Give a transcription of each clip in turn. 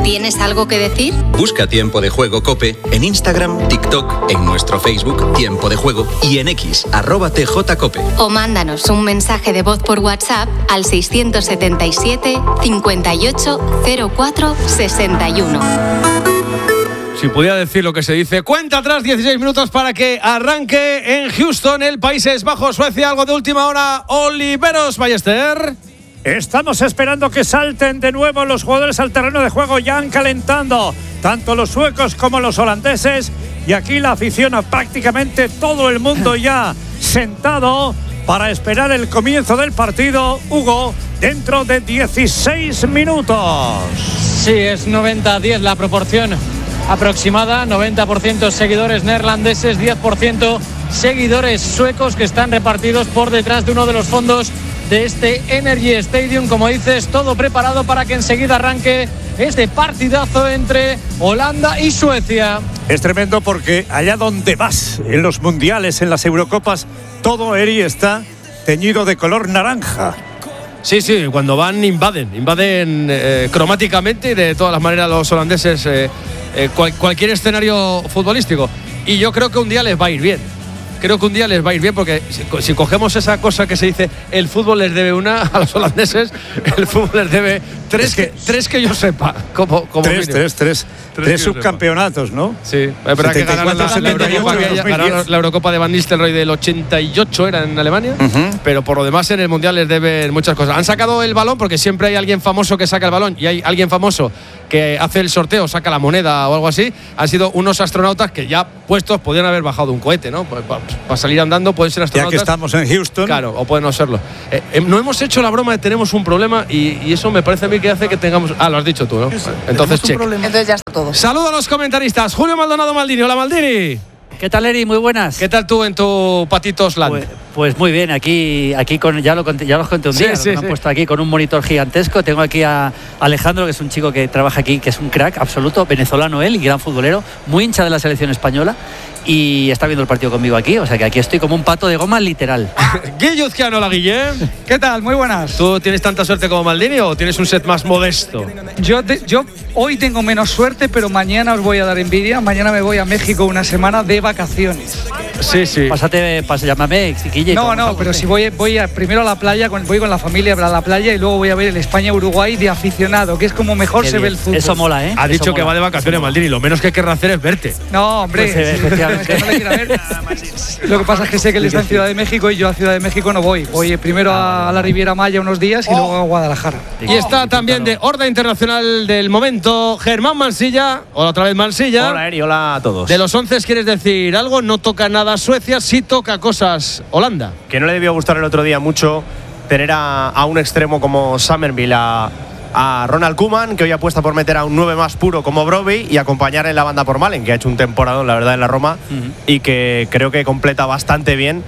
¿Tienes algo que decir? Busca Tiempo de Juego COPE en Instagram, TikTok, en nuestro Facebook Tiempo de Juego y en X @TJCOPE. O mándanos un mensaje de voz por WhatsApp al 677 58 04 61. Si pudiera decir lo que se dice, cuenta atrás 16 minutos para que arranque en Houston, el Países Bajos, Suecia. Algo de última hora, Oliveros Ballester. Estamos esperando que salten de nuevo los jugadores al terreno de juego, ya han calentando tanto los suecos como los holandeses, y aquí la afición, prácticamente todo el mundo ya sentado para esperar el comienzo del partido. Hugo, dentro de 16 minutos. Sí, es 90-10 la proporción aproximada, 90% seguidores neerlandeses, 10% seguidores suecos, que están repartidos por detrás de uno de los fondos de este Energy Stadium. Como dices, todo preparado para que enseguida arranque este partidazo entre Holanda y Suecia. Es tremendo porque allá donde vas, en los mundiales, en las Eurocopas, todo Eri está teñido de color naranja. Sí, cuando van invaden cromáticamente y de todas las maneras los holandeses cualquier escenario futbolístico. Y yo creo que un día les va a ir bien. Porque si cogemos esa cosa que se dice, el fútbol les debe una, a los holandeses el fútbol les debe tres que yo sepa, como tres subcampeonatos, ¿no? Sí, es verdad que ganaron la Eurocopa de Van Nistelrooy del 88, era en Alemania, pero por lo demás en el Mundial les deben muchas cosas. Han sacado el balón porque siempre hay alguien famoso que saca el balón y hay alguien famoso que hace el sorteo, saca la moneda o algo así. Han sido unos astronautas que ya puestos podrían haber bajado de un cohete, ¿no? Para salir andando pueden ser astronautas. Ya que estamos en Houston. Claro, o pueden no serlo. No hemos hecho la broma de tenemos un problema y eso me parece a mí que hace que tengamos... lo has dicho tú, ¿no? Entonces, check. Entonces ya está todo. Saludo a los comentaristas. Julio Maldonado Maldini. Hola, Maldini. ¿Qué tal, Eri? Muy buenas. ¿Qué tal tú en tu Patitos Land? Pues muy bien, aquí con, ya los conté un día, me han puesto aquí con un monitor gigantesco. Tengo aquí a Alejandro, que es un chico que trabaja aquí, que es un crack absoluto, venezolano él y gran futbolero, muy hincha de la selección española, y está viendo el partido conmigo aquí, o sea que aquí estoy como un pato de goma literal. Guilluzquiano, la Guille. ¿Qué tal? Muy buenas. ¿Tú tienes tanta suerte como Maldini o tienes un set más modesto? Yo hoy tengo menos suerte, pero mañana os voy a dar envidia. Mañana me voy a México una semana de vacaciones. Sí. Llámame, Guille. No, pero si voy primero a la playa, voy con la familia a la playa y luego voy a ver el España-Uruguay de aficionado, que es como mejor se ve el fútbol. Eso mola, ¿eh? Ha dicho que va de vacaciones, Maldini. Lo menos que querrá hacer es verte. No, hombre, pues, es que no le quiero ver. Lo que pasa es que sé que él está en Ciudad de México y yo a Ciudad de México no voy. Voy primero a la Riviera Maya unos días y luego a Guadalajara. Y está también de Horda Internacional del momento, Germán Mansilla. Hola otra vez, Mansilla. Hola, Eri, hola a todos. De los 11, ¿quieres decir algo? No toca nada Suecia, sí toca cosas Holanda. Que no le debió gustar el otro día mucho tener a un extremo como Summerville, a Ronald Koeman, que hoy apuesta por meter a un 9 más puro como Brobbey y acompañar en la banda por Malen, que ha hecho un temporadón, la verdad, en la Roma, y que creo que completa bastante bien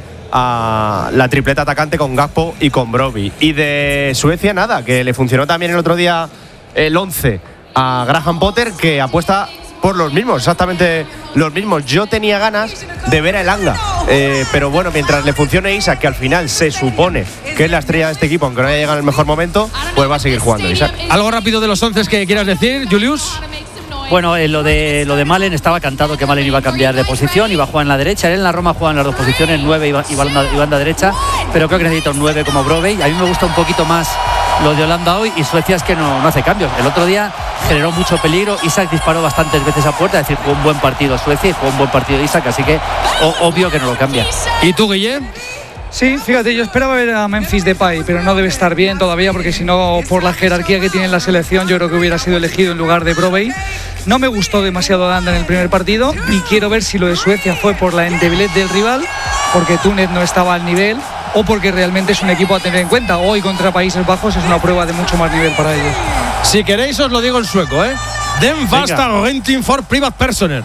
a la tripleta atacante con Gakpo y con Brobbey. Y de Suecia, nada, que le funcionó también el otro día el 11 a Graham Potter, que apuesta por los mismos, exactamente los mismos. Yo tenía ganas de ver a Elanga, pero bueno, mientras le funcione Isak, que al final se supone que es la estrella de este equipo, aunque no haya llegado en el mejor momento, pues va a seguir jugando Isak. ¿Algo rápido de los 11 que quieras decir, Julius? Bueno, lo de Malen estaba cantado que Malen iba a cambiar de posición, iba a jugar en la derecha. Él en la Roma juega en las dos posiciones, 9 y banda derecha, pero creo que necesita un 9 como Brobbey. A mí me gusta un poquito más lo de Holanda hoy, y Suecia es que no hace cambios. El otro día generó mucho peligro, Isak disparó bastantes veces a puerta, es decir, jugó un buen partido Suecia y jugó un buen partido Isak, así que obvio que no lo cambia. ¿Y tú, Guille? Sí, fíjate, yo esperaba ver a Memphis Depay, pero no debe estar bien todavía, porque si no, por la jerarquía que tiene en la selección, yo creo que hubiera sido elegido en lugar de Brobbey. No me gustó demasiado Holanda en el primer partido y quiero ver si lo de Suecia fue por la endebilez del rival, porque Túnez no estaba al nivel, o porque realmente es un equipo a tener en cuenta. Hoy contra Países Bajos es una prueba de mucho más nivel para ellos. Si queréis os lo digo en sueco, ¿eh? Den vasta renting for private personer.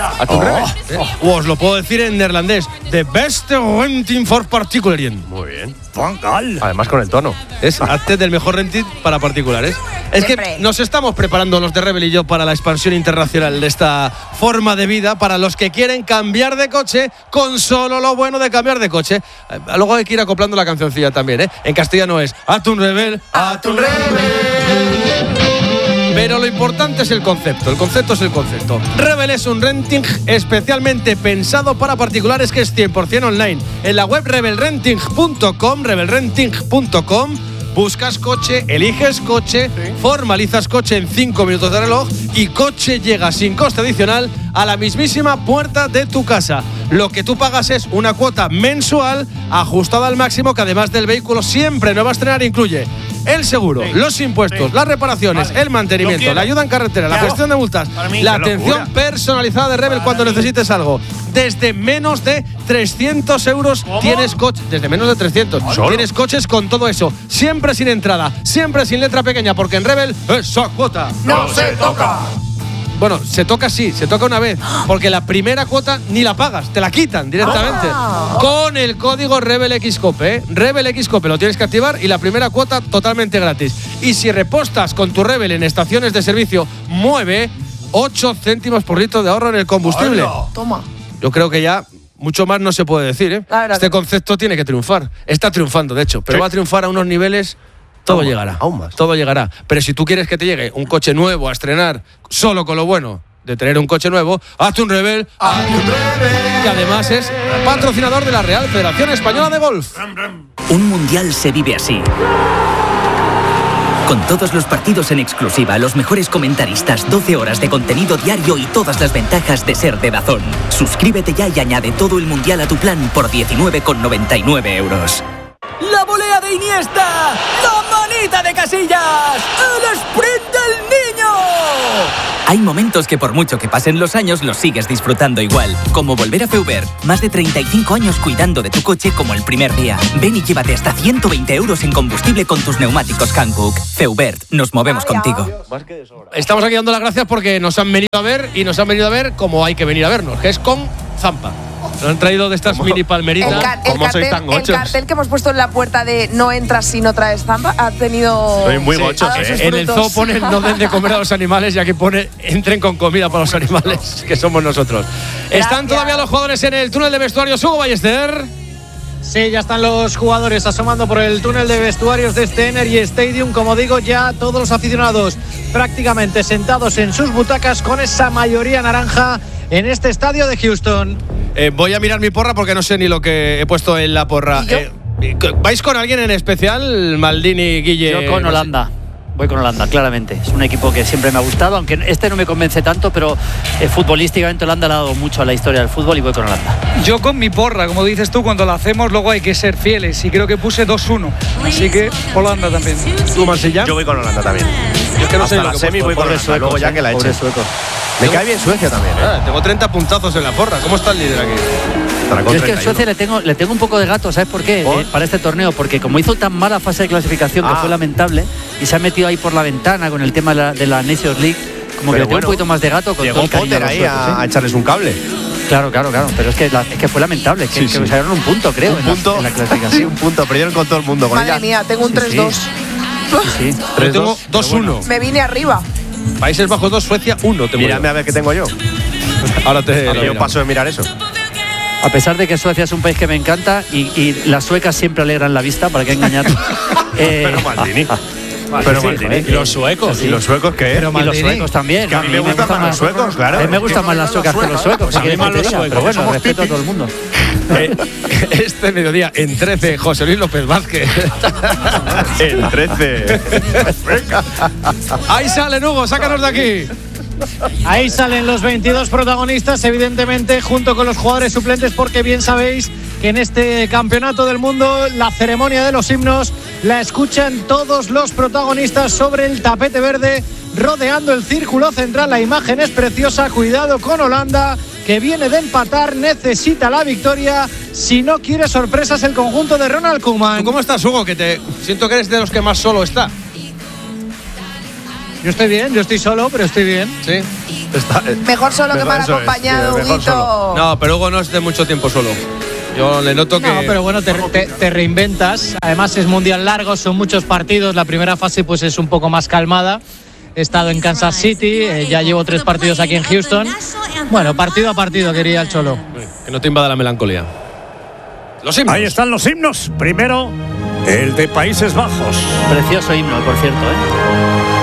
Os lo puedo decir en neerlandés. The best renting for particularen. Muy bien. Además con el tono. Es antes del mejor renting para particulares. Es que nos estamos preparando los de Rebel y yo para la expansión internacional de esta forma de vida para los que quieren cambiar de coche con solo lo bueno de cambiar de coche. Luego hay que ir acoplando la cancioncilla también, ¿eh? En castellano es Atun Rebel, Atun Rebel. pero lo importante es el concepto. El concepto es el concepto. Rebel es un renting especialmente pensado para particulares que es 100% online. En la web rebelrenting.com, buscas coche, eliges coche, formalizas coche en 5 minutos de reloj y coche llega sin coste adicional a la mismísima puerta de tu casa. Lo que tú pagas es una cuota mensual ajustada al máximo, que además del vehículo siempre nuevo a estrenar incluye el seguro, los impuestos, las reparaciones, el mantenimiento, la ayuda en carretera, la gestión de multas, la atención personalizada de Rebel cuando necesites algo. Desde menos de 300 euros tienes coche. Desde menos de 300 tienes coches con todo eso. Siempre sin entrada, siempre sin letra pequeña, porque en Rebel esa cuota no se toca. Bueno, se toca una vez, porque la primera cuota ni la pagas, te la quitan directamente. Con el código RebelXCOPE, RebelXCOPE lo tienes que activar y la primera cuota totalmente gratis. Y si repostas con tu Rebel en estaciones de servicio, mueve 8 céntimos por litro de ahorro en el combustible. ¡Hola! Toma. Yo creo que ya mucho más no se puede decir, ¿eh? Este concepto tiene que triunfar. Está triunfando, de hecho, pero va a triunfar a unos niveles. Todo llegará, aún más. Todo llegará. Pero si tú quieres que te llegue un coche nuevo a estrenar, solo con lo bueno de tener un coche nuevo, hazte un Rebel. Que además es patrocinador de la Real Federación Española de Golf. Un mundial se vive así. Con todos los partidos en exclusiva, los mejores comentaristas, 12 horas de contenido diario y todas las ventajas de ser de DAZN. Suscríbete ya y añade todo el mundial a tu plan por 19,99 euros. ¡La volea de Iniesta! ¡La manita de Casillas! ¡El sprint del niño! Hay momentos que por mucho que pasen los años los sigues disfrutando igual. Como volver a Feubert. Más de 35 años cuidando de tu coche como el primer día. Ven y llévate hasta 120 euros en combustible con tus neumáticos Hankook. Feubert, nos movemos contigo. Estamos aquí dando las gracias porque nos han venido a ver y nos han venido a ver como hay que venir a vernos, que es con Zampa. Nos han traído de estas mini palmeritas. El cartel que hemos puesto en la puerta de no entras si no traes Zampa ha tenido. Soy muy gochos, En el zoo pone no den de comer a los animales y aquí pone entren con comida para los animales, que somos nosotros. Gracias. ¿Están todavía los jugadores en el túnel de vestuarios, Hugo Ballester? Sí, ya están los jugadores asomando por el túnel de vestuarios de este Energy Stadium. Como digo, ya todos los aficionados prácticamente sentados en sus butacas con esa mayoría naranja en este estadio de Houston. Voy a mirar mi porra porque no sé ni lo que he puesto en la porra. ¿Vais con alguien en especial, Maldini, Guille? Yo con Holanda. Voy con Holanda, claramente. Es un equipo que siempre me ha gustado, aunque este no me convence tanto, pero futbolísticamente Holanda le ha dado mucho a la historia del fútbol y voy con Holanda. Yo con mi porra, como dices tú, cuando la hacemos luego hay que ser fieles y creo que puse 2-1. Así que Holanda también. ¿Tú, Marsella? Yo voy con Holanda también. Yo es que no sé hasta la semi voy con Holanda, luego ya que la eches. Me cae bien Suecia también, Tengo 30 puntazos en la porra. ¿Cómo está el líder aquí? Yo es que en Suecia le tengo un poco de gato, ¿sabes por qué? Para este torneo, porque como hizo tan mala fase de clasificación que fue lamentable y se ha metido ahí por la ventana con el tema de la Nations League, como que le tengo un poquito más de gato con todo el cariño de los suecos, a echarles un cable. Claro, pero es que fue lamentable, que salieron un punto, creo, en la clasificación. Sí, un punto, perdieron con todo el mundo. Madre mía, tengo un 3-2. Sí. Yo tengo 2-1. Me vine arriba. Países Bajos 2, Suecia 1. Mírame a ver qué tengo yo. Ahora yo paso de mirar eso. A pesar de que Suecia es un país que me encanta y las suecas siempre alegran la vista, para que engañar. Pero Maldini. ¿Y los suecos? ¿Y los suecos qué? Y los suecos también. Que a mí me gustan más los suecos, claro. A mí me gustan más las suecas que los suecos. A mí más los suecos. Pero bueno, respeto a todo el mundo. Este mediodía en 13, José Luis López Vázquez. En 13. Ahí salen, Hugo, sácanos de aquí. Ahí salen los 22 protagonistas, evidentemente, junto con los jugadores suplentes, porque bien sabéis que en este campeonato del mundo la ceremonia de los himnos la escuchan todos los protagonistas sobre el tapete verde, rodeando el círculo central. La imagen es preciosa. Cuidado con Holanda, que viene de empatar, necesita la victoria. Si no quiere sorpresas el conjunto de Ronald Koeman. ¿Tú cómo estás, Hugo? Que te siento que eres de los que más solo está. Yo estoy bien, yo estoy solo, pero estoy bien. Sí. Mejor solo que mal acompañado, Huguito. No, pero Hugo no es de mucho tiempo solo. Yo le noto que… No, pero bueno, te reinventas. Además es mundial largo, son muchos partidos. La primera fase pues es un poco más calmada. He estado en Kansas City, ya llevo 3 partidos aquí en Houston. Bueno, partido a partido, quería el Cholo. Que no te invada la melancolía. Los himnos. Ahí están los himnos. Primero, el de Países Bajos. Precioso himno, por cierto,